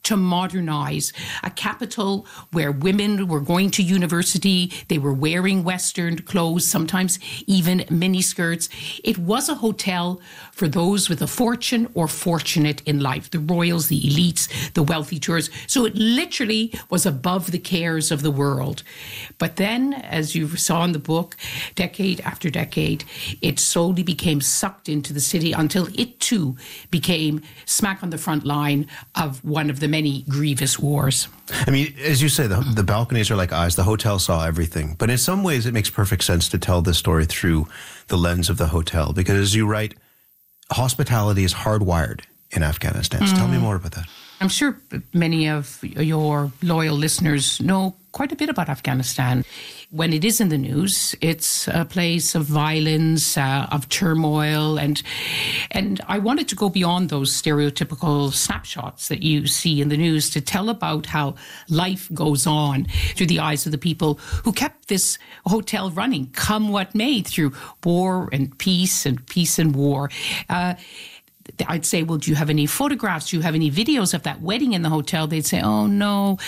to modernize, a capital where women were going to university, they were wearing Western clothes, sometimes even miniskirts. It was a hotel for those with a fortune or fortunate in life, the royals, the elites, the wealthy tourists. So it literally was above the cares of the world. But then, as you saw in the book, decade after decade, it slowly became sucked into the city until it too became smack on the front line of one of the many grievous wars. I mean, as you say, the balconies are like eyes. The hotel saw everything. But in some ways, it makes perfect sense to tell this story through the lens of the hotel. Because as you write, hospitality is hardwired in Afghanistan. So tell me more about that. I'm sure many of your loyal listeners know quite a bit about Afghanistan. When it is in the news, it's a place of violence, of turmoil, and I wanted to go beyond those stereotypical snapshots that you see in the news to tell about how life goes on through the eyes of the people who kept this hotel running, come what may, through war and peace and war. I'd say, well, do you have any photographs? Do you have any videos of that wedding in the hotel? They'd say, oh, no,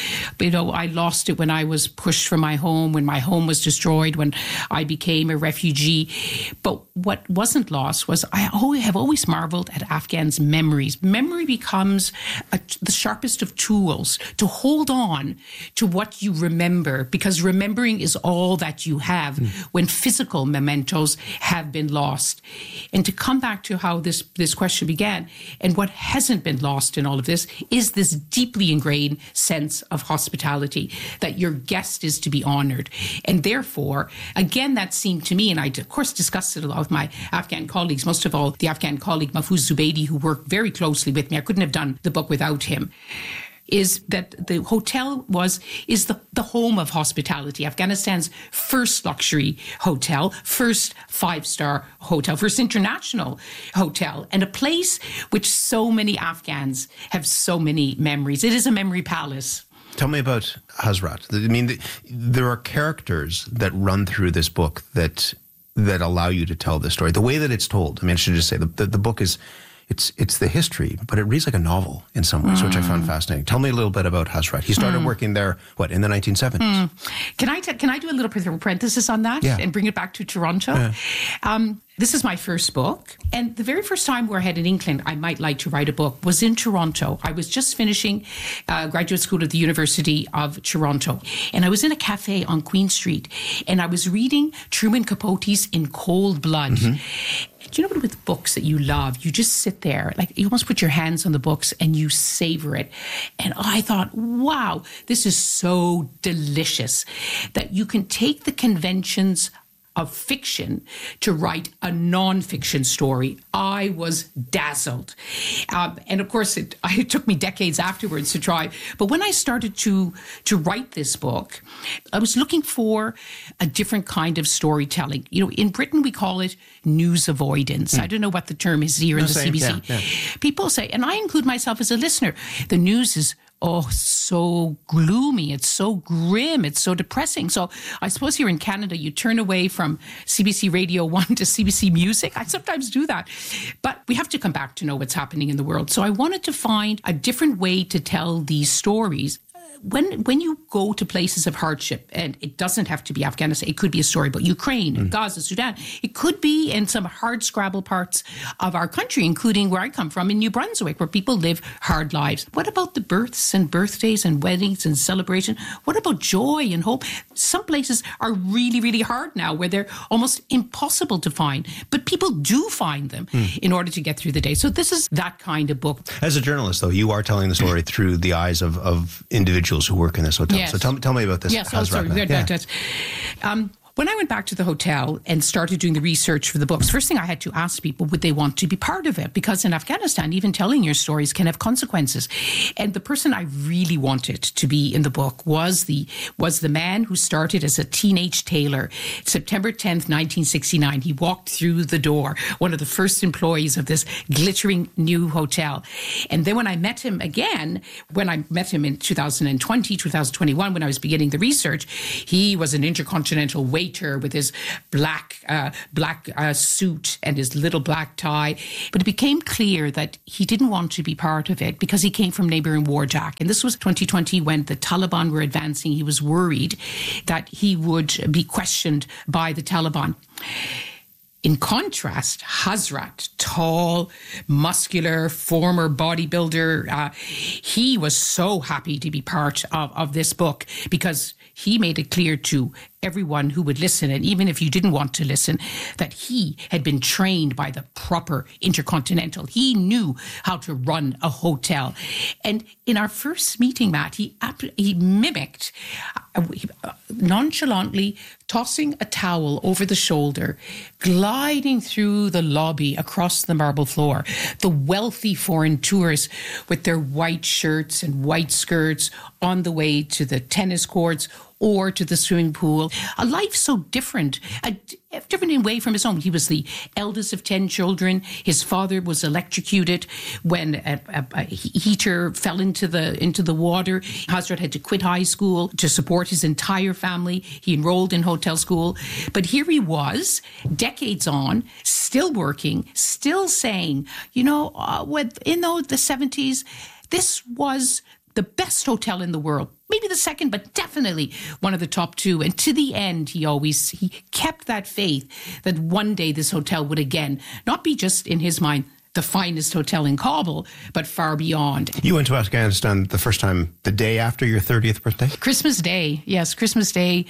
I lost it when I was pushed from my home, when my home was destroyed, when I became a refugee. But what wasn't lost was I have always marveled at Afghans' memories. Memory becomes the sharpest of tools to hold on to what you remember, because remembering is all that you have when physical mementos have been lost. And to come back to how this question began, and what hasn't been lost in all of this is this deeply ingrained sense of hospitality, that your guest is to be honored. And therefore, again, that seemed to me, and I, of course, discussed it a lot with my Afghan colleagues, most of all the Afghan colleague Mahfouz Zubaydi, who worked very closely with me. I couldn't have done the book without him. Is that the hotel is the home of hospitality. Afghanistan's first luxury hotel, first five-star hotel, first international hotel, and a place which so many Afghans have so many memories. It is a memory palace. Tell me about Hazrat. I mean, there are characters that run through this book that allow you to tell this story. The way that it's told, I mean, I should just say, the book is... It's the history, but it reads like a novel in some ways, which I found fascinating. Tell me a little bit about Hazrat. He started working there, in the 1970s? Can I do a little parenthesis on that and bring it back to Toronto? Yeah. This is my first book. And the very first time where I had an inkling I might like to write a book was in Toronto. I was just finishing graduate school at the University of Toronto. And I was in a cafe on Queen Street. And I was reading Truman Capote's In Cold Blood. Do you know what, with books that you love, you just sit there, like you almost put your hands on the books and you savor it. And I thought, wow, this is so delicious that you can take the conventions of fiction to write a non-fiction story. I was dazzled. And of course, it took me decades afterwards to try. But when I started to write this book, I was looking for a different kind of storytelling. You know, in Britain, we call it news avoidance. I don't know what the term is here in the CBC. Yeah. People say, and I include myself as a listener, the news is so gloomy, it's so grim, it's so depressing. So I suppose here in Canada, you turn away from CBC Radio 1 to CBC Music. I sometimes do that. But we have to come back to know what's happening in the world. So I wanted to find a different way to tell these stories. When you go to places of hardship, and it doesn't have to be Afghanistan, it could be a story about Ukraine, Gaza, Sudan. It could be in some hard scrabble parts of our country, including where I come from in New Brunswick, where people live hard lives. What about the births and birthdays and weddings and celebration? What about joy and hope? Some places are really, really hard now, where they're almost impossible to find, but people do find them in order to get through the day. So this is that kind of book. As a journalist, though, you are telling the story through the eyes of individuals who work in this hotel. Yes. So tell me about this. Yes, when I went back to the hotel and started doing the research for the books, first thing I had to ask people, would they want to be part of it? Because in Afghanistan, even telling your stories can have consequences. And the person I really wanted to be in the book was the man who started as a teenage tailor. September 10th, 1969, he walked through the door, one of the first employees of this glittering new hotel. And then when I met him again, in 2020, 2021, when I was beginning the research, he was an intercontinental weight dictator with his black suit and his little black tie. But it became clear that he didn't want to be part of it because he came from neighboring Warjak. And this was 2020 when the Taliban were advancing. He was worried that he would be questioned by the Taliban. In contrast, Hazrat, tall, muscular, former bodybuilder, he was so happy to be part of this book because he made it clear to everyone who would listen, and even if you didn't want to listen, that he had been trained by the proper Intercontinental. He knew how to run a hotel. And in our first meeting, Matt, he mimicked, nonchalantly tossing a towel over the shoulder, gliding through the lobby across the marble floor, the wealthy foreign tourists with their white shirts and white skirts on the way to the tennis courts or to the swimming pool. A life so different, different in way from his own. He was the eldest of 10 children. His father was electrocuted when a heater fell into the water. Hazrat had to quit high school to support his entire family. He enrolled in hotel school. But here he was, decades on, still working, still saying, in the 70s, this was the best hotel in the world. Maybe the second, but definitely one of the top two. And to the end, he kept that faith that one day this hotel would again not be just in his mind the finest hotel in Kabul, but far beyond. You went to Afghanistan the first time the day after your 30th birthday? Christmas Day, yes, Christmas Day,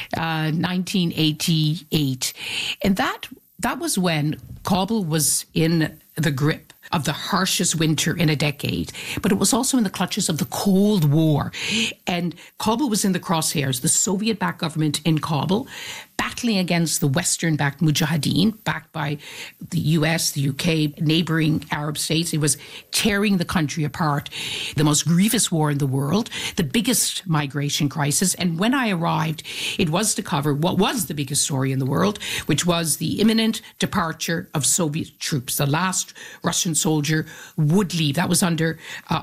1988. And that was when Kabul was in the grip of the harshest winter in a decade, but it was also in the clutches of the Cold War. And Kabul was in the crosshairs, the Soviet-backed government in Kabul, battling against the Western-backed Mujahideen, backed by the US, the UK, neighboring Arab states. It was tearing the country apart, the most grievous war in the world, the biggest migration crisis. And when I arrived, it was to cover what was the biggest story in the world, which was the imminent departure of Soviet troops. The last Russian soldier would leave. That was under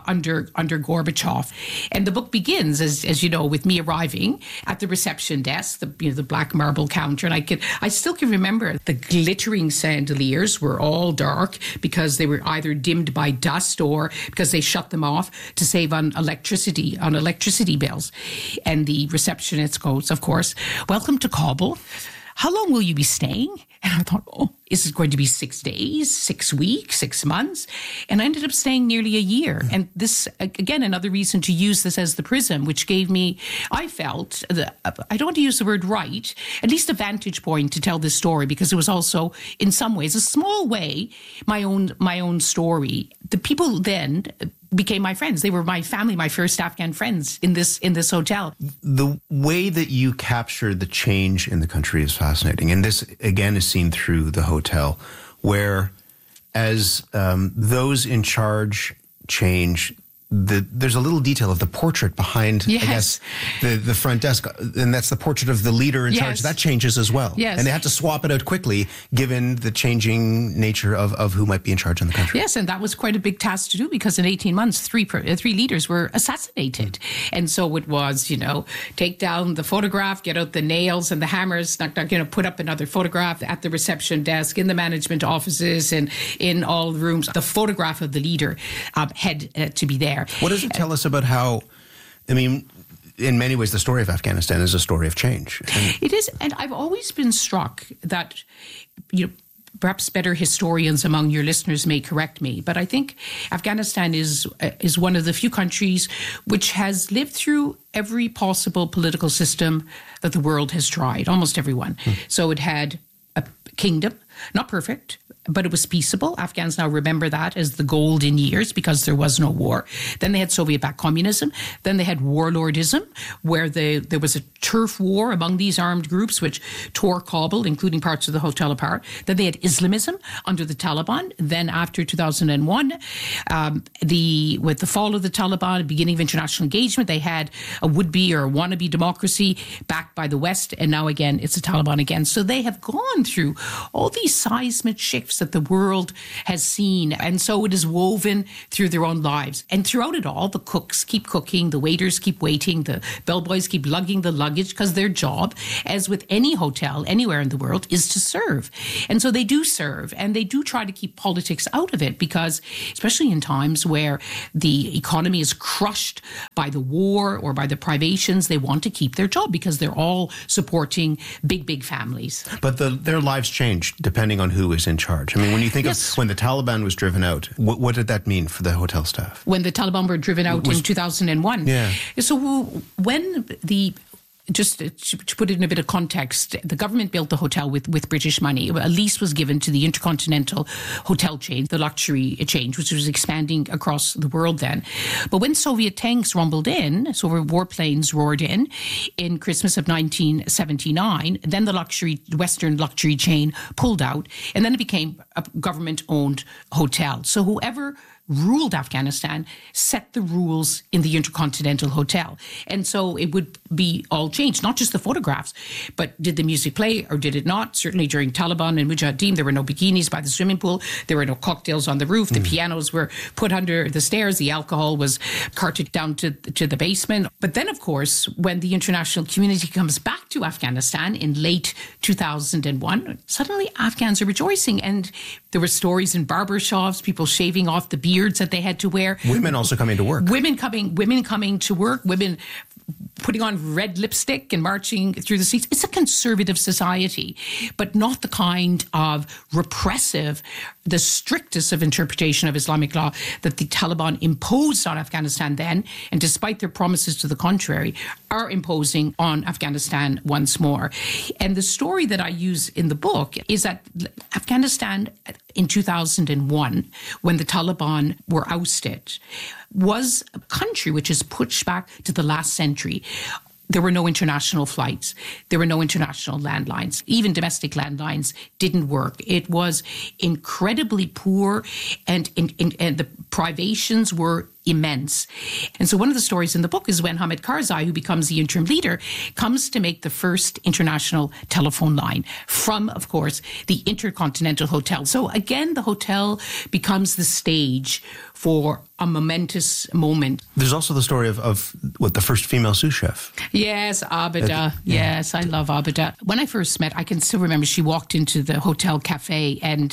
Gorbachev. And the book begins, as you know, with me arriving at the reception desk, the black marble counter. And I still can remember the glittering chandeliers were all dark because they were either dimmed by dust or because they shut them off to save on electricity bills. And the receptionist goes, of course, "Welcome to Kabul. How long will you be staying?" And I thought, is it going to be 6 days, 6 weeks, 6 months? And I ended up staying nearly a year. And this, again, another reason to use this as the prism, which gave me, I felt, I don't want to use the word right, at least a vantage point to tell this story, because it was also, in some ways, a small way, my own story. The people then became my friends. They were my family, my first Afghan friends in this hotel. The way that you capture the change in the country is fascinating. And this, again, is seen through the hotel, where as those in charge change, there's a little detail of the portrait behind, yes, I guess, the front desk, and that's the portrait of the leader in charge. That changes as well. Yes. And they had to swap it out quickly, given the changing nature of who might be in charge in the country. Yes, and that was quite a big task to do, because in 18 months, three leaders were assassinated. And so it was, take down the photograph, get out the nails and the hammers, put up another photograph at the reception desk, in the management offices, and in all the rooms. The photograph of the leader had to be there. What does it tell us about how, in many ways, the story of Afghanistan is a story of change? It is. And I've always been struck that, perhaps better historians among your listeners may correct me, but I think Afghanistan is one of the few countries which has lived through every possible political system that the world has tried, almost everyone. So it had a kingdom, not perfect, but it was peaceable. Afghans now remember that as the golden years because there was no war. Then they had Soviet-backed communism. Then they had warlordism, where there was a turf war among these armed groups which tore Kabul, including parts of the hotel, apart. Then they had Islamism under the Taliban. Then after 2001, with the fall of the Taliban, beginning of international engagement, they had a would-be or wannabe democracy backed by the West. And now again, it's the Taliban again. So they have gone through all these seismic shifts that the world has seen. And so it is woven through their own lives. And throughout it all, the cooks keep cooking, the waiters keep waiting, the bellboys keep lugging the luggage, because their job, as with any hotel anywhere in the world, is to serve. And so they do serve, and they do try to keep politics out of it, because especially in times where the economy is crushed by the war or by the privations, they want to keep their job because they're all supporting big families. But their lives change depending on who is in charge. I mean, when you think of when the Taliban was driven out, what did that mean for the hotel staff? When the Taliban were driven out in 2001. Yeah. So when just to put it in a bit of context, the government built the hotel with British money. A lease was given to the Intercontinental Hotel chain, the luxury chain, which was expanding across the world then. But when Soviet tanks rumbled in, so warplanes roared in Christmas of 1979, then the Western luxury chain pulled out, and then it became a government-owned hotel. So whoever ruled Afghanistan set the rules in the Intercontinental Hotel. And so it would be all changed, not just the photographs, but did the music play or did it not? Certainly during Taliban and Mujahideen, there were no bikinis by the swimming pool. There were no cocktails on the roof. The pianos were put under the stairs. The alcohol was carted down to the basement. But then, of course, when the international community comes back to Afghanistan in late 2001, suddenly Afghans are rejoicing. And there were stories in barbershops, people shaving off the beards that they had to wear. Women also coming to work. Women coming to work. Women putting on red lipstick and marching through the streets. It's a conservative society, but not the kind of repressive, the strictest of interpretation of Islamic law that the Taliban imposed on Afghanistan then, and despite their promises to the contrary, are imposing on Afghanistan once more. And the story that I use in the book is that Afghanistan in 2001, when the Taliban were ousted, was a country which is pushed back to the last century. There were no international flights. There were no international landlines. Even domestic landlines didn't work. It was incredibly poor, and the privations were immense. And so one of the stories in the book is when Hamid Karzai, who becomes the interim leader, comes to make the first international telephone line from, of course, the Intercontinental Hotel. So again, the hotel becomes the stage for a momentous moment. There's also the story of what, the first female sous chef. Yes, Abida. Yes, I love Abida. When I first met, I can still remember she walked into the hotel cafe and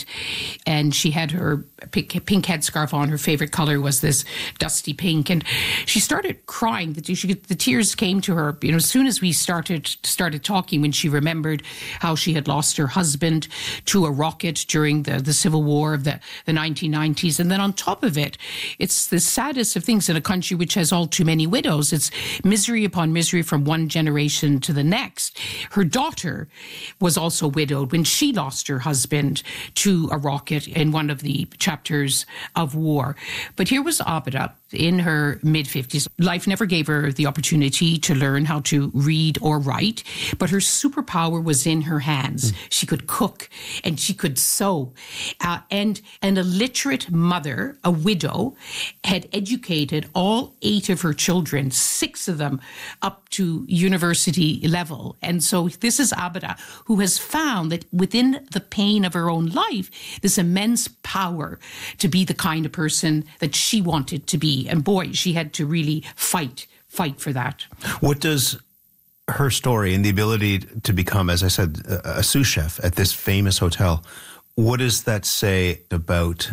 she had her pink headscarf on. Her favorite color was this dusty pink, and she started crying. The tears came to her, as soon as we started talking, when she remembered how she had lost her husband to a rocket during the Civil War of the 1990s. And then on top of it, it's the saddest of things in a country which has all too many widows. It's misery upon misery from one generation to the next. Her daughter was also widowed when she lost her husband to a rocket in one of the chapters of war. But here was Abida in her mid-50s. Life never gave her the opportunity to learn how to read or write, but her superpower was in her hands. She could cook and she could sew. And an illiterate mother, a widow, had educated all 8 of her children, 6 of them up to university level. And so this is Abida, who has found that within the pain of her own life, this immense power to be the kind of person that she wanted to be. And boy, she had to really fight for that. What does her story and the ability to become, as I said, a sous chef at this famous hotel, what does that say about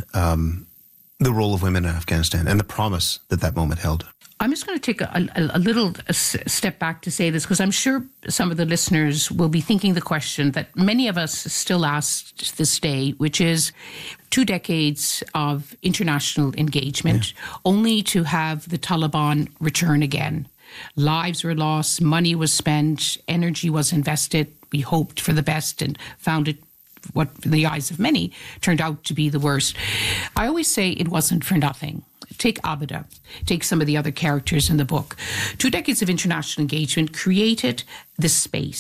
the role of women in Afghanistan and the promise that moment held? I'm just going to take a little step back to say this, because I'm sure some of the listeners will be thinking the question that many of us still ask to this day, which is 2 decades of international engagement, only to have the Taliban return again. Lives were lost, money was spent, energy was invested. We hoped for the best and found it, what in the eyes of many turned out to be the worst. I always say it wasn't for nothing. Take Abida, take some of the other characters in the book. 2 decades of international engagement created this space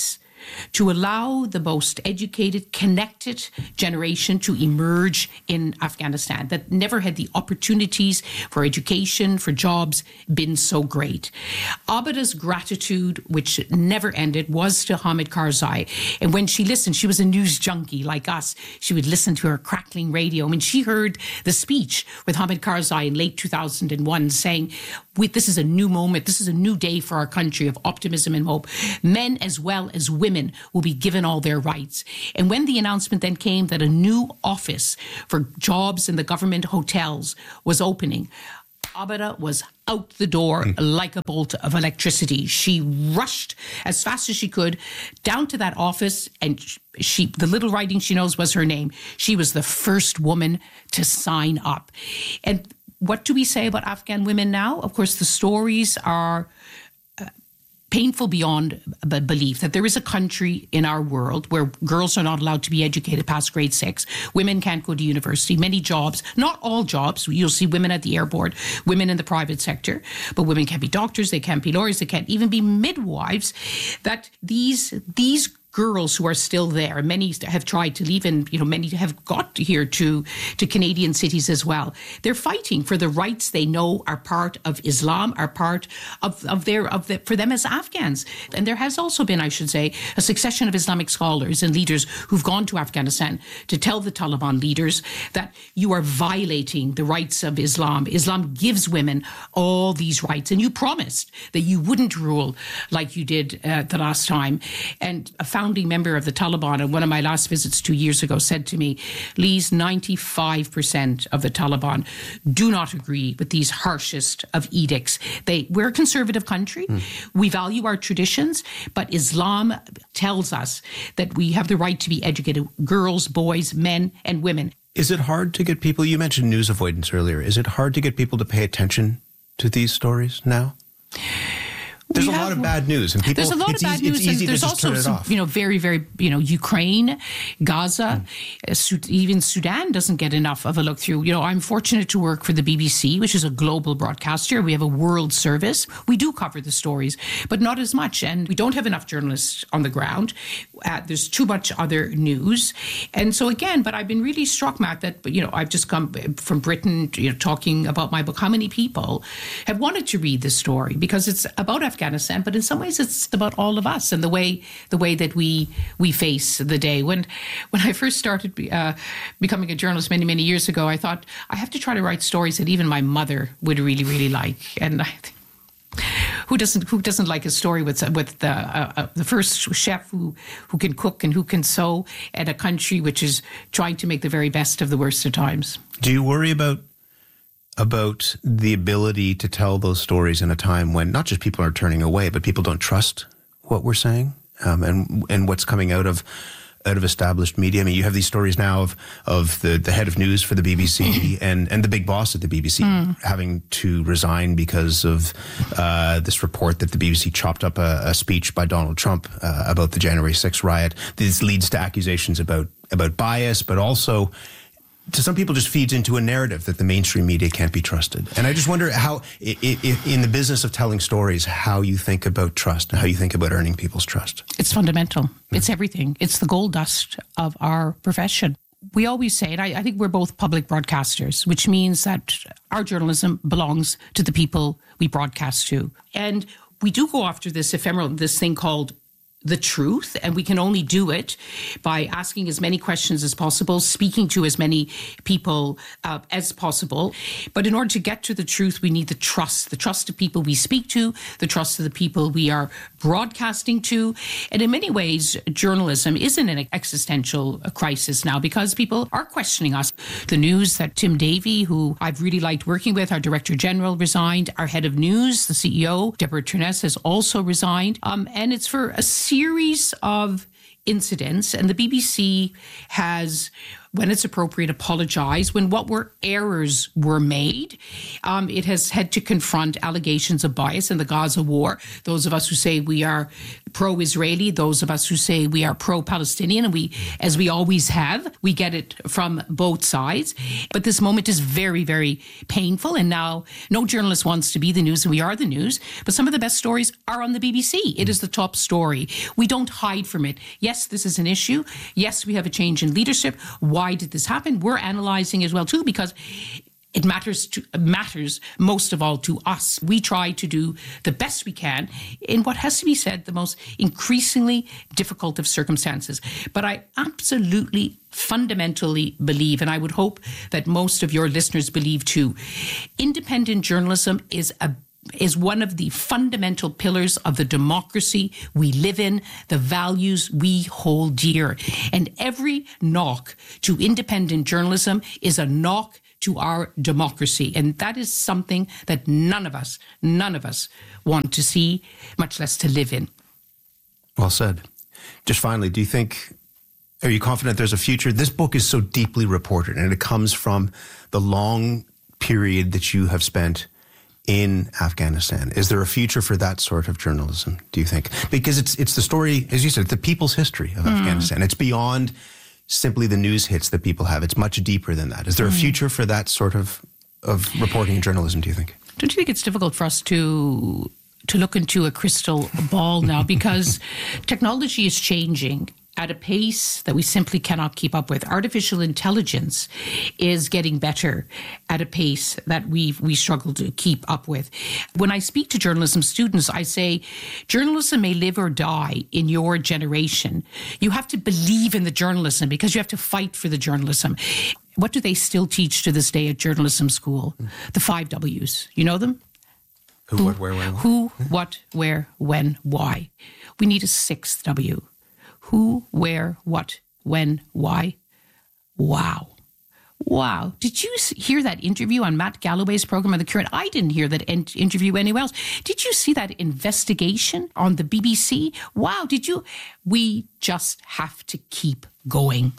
to allow the most educated, connected generation to emerge in Afghanistan, that never had the opportunities for education, for jobs, been so great. Abada's gratitude, which never ended, was to Hamid Karzai. And when she listened, she was a news junkie like us. She would listen to her crackling radio. I mean, she heard the speech with Hamid Karzai in late 2001 saying, this is a new moment. This is a new day for our country of optimism and hope. Men as well as women will be given all their rights. And when the announcement then came that a new office for jobs in the government hotels was opening, Abada was out the door like a bolt of electricity. She rushed as fast as she could down to that office, and the little writing she knows was her name. She was the first woman to sign up. And what do we say about Afghan women now? Of course, the stories are painful beyond belief, that there is a country in our world where girls are not allowed to be educated past grade 6. Women can't go to university. Many jobs, not all jobs. You'll see women at the airport, women in the private sector, but women can't be doctors, they can't be lawyers, they can't even be midwives. That these girls who are still there, many have tried to leave, and many have got here to Canadian cities as well. They're fighting for the rights they know are part of Islam, are part of for them as Afghans. And there has also been, I should say, a succession of Islamic scholars and leaders who've gone to Afghanistan to tell the Taliban leaders that you are violating the rights of Islam. Islam gives women all these rights, and you promised that you wouldn't rule like you did the last time. And a founding member of the Taliban on one of my last visits 2 years ago said to me, Lise, 95% of the Taliban do not agree with these harshest of edicts. We're a conservative country. We value our traditions, but Islam tells us that we have the right to be educated, girls, boys, men, and women. Is it hard to get people, you mentioned news avoidance earlier, is it hard to get people to pay attention to these stories now? There's a lot of bad news, and people. There's a lot of bad news, and there's also some, very, very, Ukraine, Gaza, even Sudan doesn't get enough of a look through. I'm fortunate to work for the BBC, which is a global broadcaster. We have a world service. We do cover the stories, but not as much, and we don't have enough journalists on the ground. There's too much other news, and so again. But I've been really struck, Matt, that I've just come from Britain, talking about my book. How many people have wanted to read this story because it's about Afghanistan, but in some ways it's about all of us and the way that we face the day. When I first started becoming a journalist many years ago, I thought I have to try to write stories that even my mother would really, really like. And I think, who doesn't like a story with the first chef who can cook and who can sew at a country which is trying to make the very best of the worst of times? Do you worry about the ability to tell those stories in a time when not just people are turning away, but people don't trust what we're saying, and what's coming out of established media? I mean, you have these stories now of the head of news for the BBC and the big boss at the BBC having to resign because of this report that the BBC chopped up a speech by Donald Trump about the January 6th riot. This leads to accusations about bias, but also, to some people, just feeds into a narrative that the mainstream media can't be trusted. And I just wonder how, in the business of telling stories, how you think about trust and how you think about earning people's trust. It's fundamental. It's everything. It's the gold dust of our profession. We always say, and I think we're both public broadcasters, which means that our journalism belongs to the people we broadcast to. And we do go after this ephemeral, this thing called the truth, and we can only do it by asking as many questions as possible, speaking to as many people as possible. But in order to get to the truth, we need the trust of people we speak to, the trust of the people we are broadcasting to. And in many ways, journalism is in an existential crisis now because people are questioning us. The news that Tim Davie, who I've really liked working with, our Director General, resigned. Our head of news, the CEO, Deborah Turness, has also resigned. And it's for a series of incidents, and the BBC has when it's appropriate, apologize. When what were errors were made, it has had to confront allegations of bias in the Gaza war. Those of us who say we are pro-Israeli, those of us who say we are pro-Palestinian, and as we always have, we get it from both sides. But this moment is very, very painful. And now no journalist wants to be the news, and we are the news. But some of the best stories are on the BBC. It is the top story. We don't hide from it. Yes, this is an issue. Yes, we have a change in leadership. Why did this happen? We're analysing as well too, because it matters most of all to us. We try to do the best we can in what has to be said, the most increasingly difficult of circumstances. But I absolutely fundamentally believe, and I would hope that most of your listeners believe too, independent journalism is one of the fundamental pillars of the democracy we live in, the values we hold dear. And every knock to independent journalism is a knock to our democracy. And that is something that none of us want to see, much less to live in. Well said. Just finally, are you confident there's a future? This book is so deeply reported, and it comes from the long period that you have spent in Afghanistan. Is there a future for that sort of journalism, do you think? Because it's the story, as you said, the people's history of Afghanistan. It's beyond simply the news hits that people have. It's much deeper than that. Is there a future for that sort of reporting and journalism, do you think? Don't you think it's difficult for us to look into a crystal ball now? Because technology is changing at a pace that we simply cannot keep up with. Artificial intelligence is getting better at a pace that we struggle to keep up with. When I speak to journalism students, I say, journalism may live or die in your generation. You have to believe in the journalism because you have to fight for the journalism. What do they still teach to this day at journalism school? The 5 W's. You know them? Who, what, where, when. Who, what, where, when, why. We need a 6th W. Who, where, what, when, why. Wow. Wow. Did you hear that interview on Matt Galloway's program on The Current? I didn't hear that interview anywhere else. Did you see that investigation on the BBC? Wow. We just have to keep going.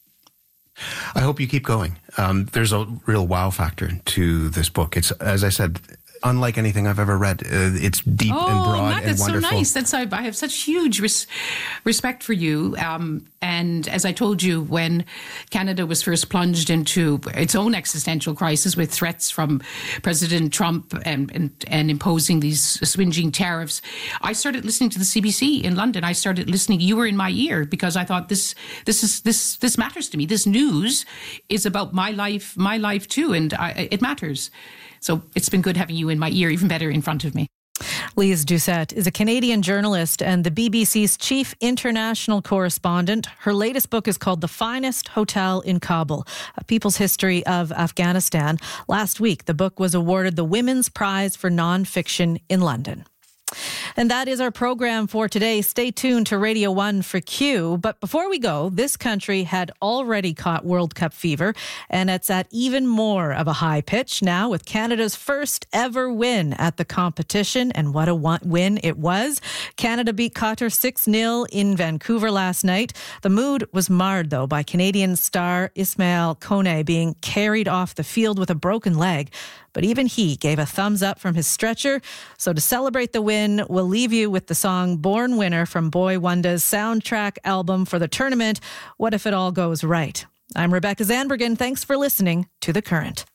I hope you keep going. There's a real wow factor to this book. It's, as I said, unlike anything I've ever read. It's deep and broad Matt, and wonderful. So nice. I have such huge respect for you. And as I told you, when Canada was first plunged into its own existential crisis with threats from President Trump and imposing these swinging tariffs, I started listening to the CBC in London. I started listening. You were in my ear because I thought this matters to me. This news is about my life too, and it matters. So it's been good having you in my ear, even better in front of me. Lise Doucette is a Canadian journalist and the BBC's chief international correspondent. Her latest book is called The Finest Hotel in Kabul, A People's History of Afghanistan. Last week, the book was awarded the Women's Prize for Nonfiction in London. And that is our program for today. Stay tuned to Radio 1 for Q. But before we go, this country had already caught World Cup fever, and it's at even more of a high pitch now with Canada's first ever win at the competition. And what a win it was. Canada beat Qatar 6-0 in Vancouver last night. The mood was marred, though, by Canadian star Ismail Kone being carried off the field with a broken leg. But even he gave a thumbs up from his stretcher. So to celebrate the win, we'll leave you with the song Born Winner from Boy Wonda's soundtrack album for the tournament, What If It All Goes Right? I'm Rebecca Zandbergen. Thanks for listening to The Current.